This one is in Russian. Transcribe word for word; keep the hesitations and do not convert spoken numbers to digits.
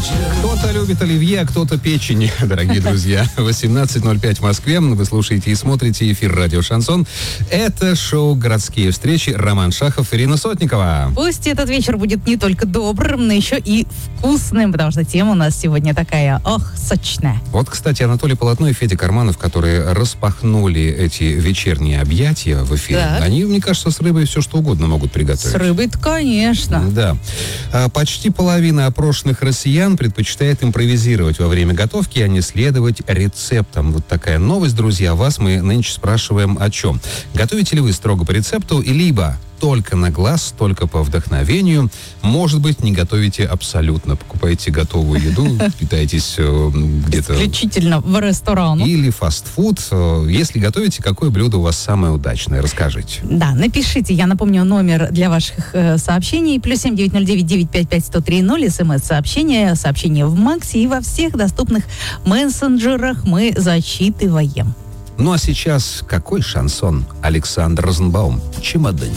Кто-то любит оливье, а кто-то печень, дорогие друзья. восемнадцать ноль пять в Москве. Вы слушаете и смотрите эфир «Радио Шансон». Это шоу «Городские встречи». Роман Шахов, Ирина Сотникова. Пусть этот вечер будет не только добрым, но еще и вкусным, потому что тема у нас сегодня такая, ох, сочная. Вот, кстати, Анатолий Полотно и Федя Карманов, которые распахнули эти вечерние объятия в эфире, Так. они, мне кажется, с рыбой все что угодно могут приготовить. С рыбой-то, конечно. Да. А, Почти половина опрошенных россиян предпочитает импровизировать во время готовки, а не следовать рецептам. Вот такая новость, друзья. Вас мы нынче спрашиваем о чем. Готовите ли вы строго по рецепту, либо только на глаз, только по вдохновению? Может быть, не готовите абсолютно. Покупаете готовую еду, питаетесь э, где-то... Исключительно в ресторанах. Или фастфуд. Э, Если готовите, какое блюдо у вас самое удачное? Расскажите. Да, напишите, я напомню, номер для ваших э, сообщений. Плюс семь девять ноль девять девять пять пять сто три ноль. СМС-сообщение, сообщение в Максе и во всех доступных мессенджерах мы зачитываем. Ну а сейчас какой шансон? Александр Розенбаум. Чемодан.